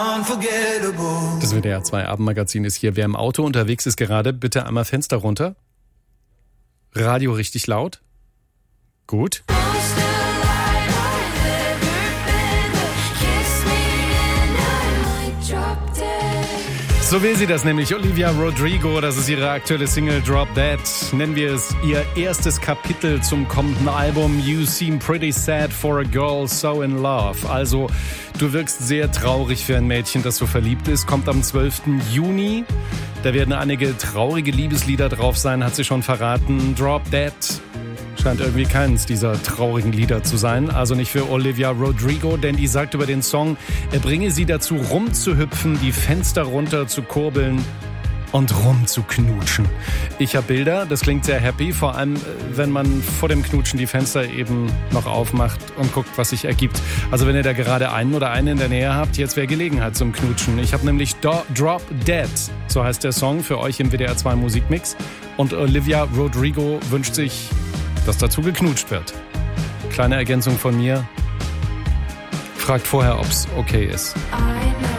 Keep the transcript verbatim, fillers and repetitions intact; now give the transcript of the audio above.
Das W D R zwei Abendmagazin ist hier. Wer im Auto unterwegs ist gerade, bitte einmal Fenster runter. Radio richtig laut. Gut. So will sie das nämlich, Olivia Rodrigo, das ist ihre aktuelle Single Drop Dead. Nennen wir es ihr erstes Kapitel zum kommenden Album You Seem Pretty Sad for a Girl So in Love. Also, du wirkst sehr traurig für ein Mädchen, das so verliebt ist. Kommt am zwölften Juni. Da werden einige traurige Liebeslieder drauf sein, hat sie schon verraten. Drop Dead scheint irgendwie keins dieser traurigen Lieder zu sein. Also nicht für Olivia Rodrigo, denn die sagt über den Song, er bringe sie dazu rumzuhüpfen, die Fenster runter zu kurbeln und rumzuknutschen. Ich habe Bilder, das klingt sehr happy, vor allem wenn man vor dem Knutschen die Fenster eben noch aufmacht und guckt, was sich ergibt. Also wenn ihr da gerade einen oder eine in der Nähe habt, jetzt wäre Gelegenheit zum Knutschen. Ich habe nämlich Do- Drop Dead, so heißt der Song, für euch im W D R zwei Musikmix. Und Olivia Rodrigo wünscht sich, dass dazu geknutscht wird. Kleine Ergänzung von mir. Fragt vorher, ob's okay ist.